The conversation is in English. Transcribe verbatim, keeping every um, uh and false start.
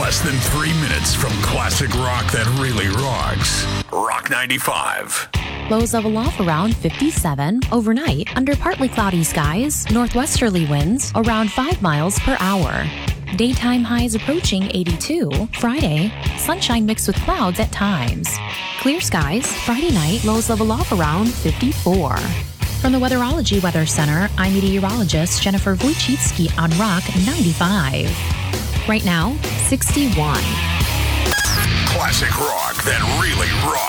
less than three minutes from classic rock that really rocks. Rock ninety-five. Lows level off around fifty-seven. Overnight, under partly cloudy skies, northwesterly winds around five miles per hour. Daytime highs approaching eighty-two. Friday, sunshine mixed with clouds at times. Clear skies. Friday night, lows level off around fifty-four. From the Weatherology Weather Center, I'm meteorologist Jennifer Wojcicki on Rock ninety-five. Right now, sixty-one. Classic rock that really rocks.